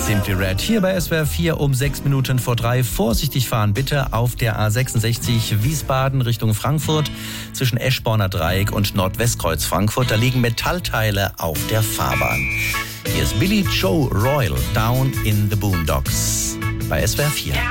Simply Red hier bei SWR 4 um 6 Minuten vor 3. Vorsichtig fahren bitte auf der A66 Wiesbaden Richtung Frankfurt zwischen Eschborner Dreieck und Nordwestkreuz Frankfurt. Da liegen Metallteile auf der Fahrbahn. Hier ist Billy Joe Royal, Down in the Boondocks bei SWR 4.